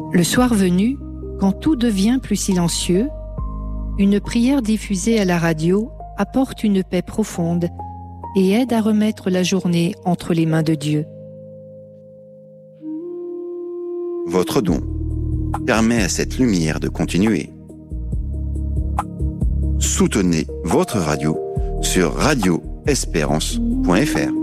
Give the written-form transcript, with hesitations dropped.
Le soir venu, quand tout devient plus silencieux, une prière diffusée à la radio apporte une paix profonde et aide à remettre la journée entre les mains de Dieu. Votre don permet à cette lumière de continuer. Soutenez votre radio sur radioespérance.fr.